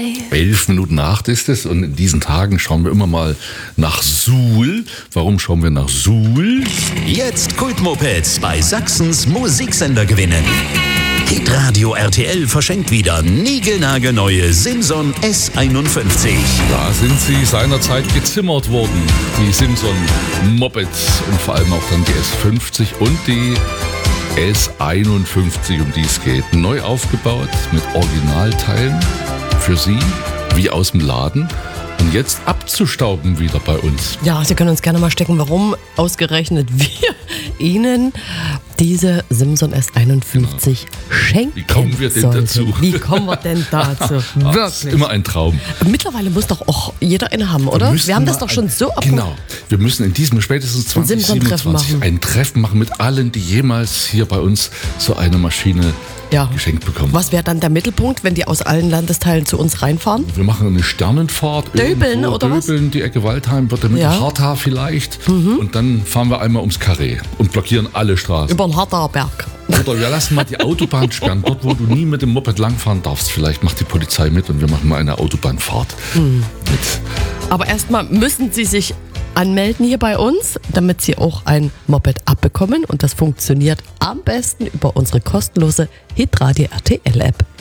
11 Minuten nach 8 ist es und in diesen Tagen schauen wir immer mal nach Suhl. Warum schauen wir nach Suhl? Jetzt Kultmopeds bei Sachsens Musiksender gewinnen. Hitradio RTL verschenkt wieder niegelnagelneue Simson S51. Da sind sie seinerzeit gezimmert worden, die Simson Mopeds und vor allem auch dann die S50 und die S51, um die es geht. Neu aufgebaut mit Originalteilen für Sie, wie aus dem Laden. Und jetzt abzustauben wieder bei uns. Ja, Sie können uns gerne mal stecken, warum ausgerechnet wir Ihnen diese Simson S51 schenken. Wie kommen wir denn dazu? Wie kommen wir denn dazu? Das ist immer ein Traum. Mittlerweile muss doch auch jeder eine haben, oder? Wir haben das doch schon so Genau. Wir müssen in diesem spätestens 2027 ein Treffen machen mit allen, die jemals hier bei uns so eine Maschine geschenkt bekommen. Was wäre dann der Mittelpunkt, wenn die aus allen Landesteilen zu uns reinfahren? Wir machen eine Sternenfahrt. Döbeln oder was? Döbeln, die Ecke Waldheim, wird mit Hartha vielleicht. Und dann fahren wir einmal ums Karree und blockieren alle Straßen. Über den Harthaberg. Oder wir lassen mal die Autobahn sperren, dort wo du nie mit dem Moped langfahren darfst. Vielleicht macht die Polizei mit und wir machen mal eine Autobahnfahrt mit. Aber erstmal müssen Sie sich anmelden hier bei uns, damit Sie auch ein Moped abbekommen. Und das funktioniert am besten über unsere kostenlose Hitradio RTL App.